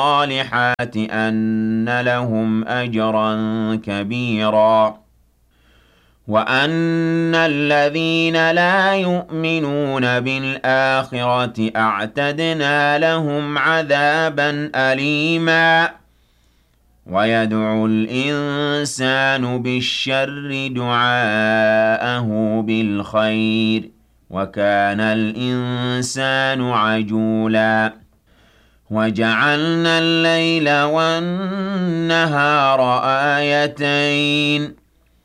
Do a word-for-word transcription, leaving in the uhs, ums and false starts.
الصالحات أن لهم أجرا كبيرا وأن الذين لا يؤمنون بالآخرة أعتدنا لهم عذابا أليما ويدعو الإنسان بالشر دعاءه بالخير وكان الإنسان عجولا وجعلنا الليل والنهار آيتين